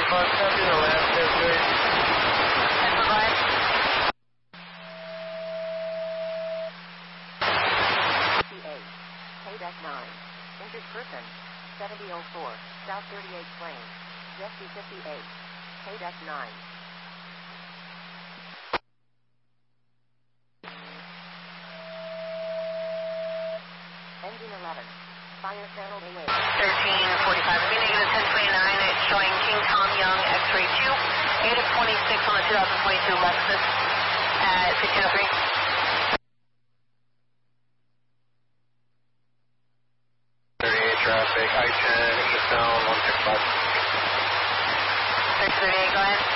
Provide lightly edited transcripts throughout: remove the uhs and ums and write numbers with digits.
copy the last test, please. K-9, injured person, 7004, South 38 Plain, Jet 258, K-9. Engine 11, fire channel A. 1345, be negative 1029, it's showing King Tom Young, X-ray 2, 8 of 26 on the 2022 Lexus at 1603. Traffic, I-10, eastbound, 165. 638, go ahead.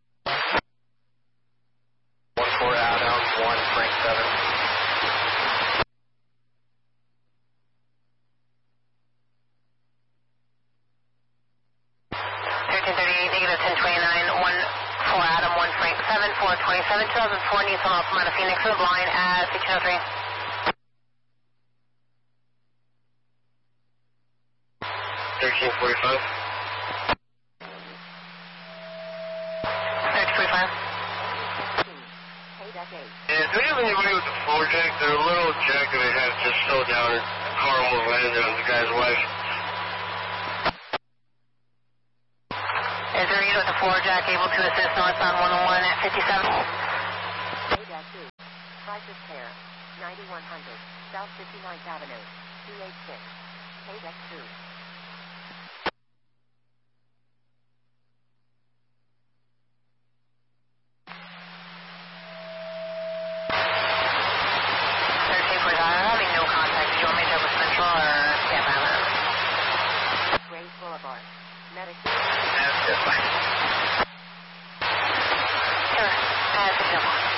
14 Adams, 1 Frank 7. 1338, negative 1029, 14 Adam, 1 Frank 7, 427, 2004 Nissan Altamira Phoenix, to the blind at 1603. 1345. 1345. Yeah, do you have anybody with the floor jack? They're a little jack that they had just slowed down and car almost landed on the guy's wife. Is there either with the floor jack able to assist northbound 101 at 57? K-2, Crisis Care, 9100, South 59th Avenue, 286. K-2. Boulevard. Medic. That's fine. Sure.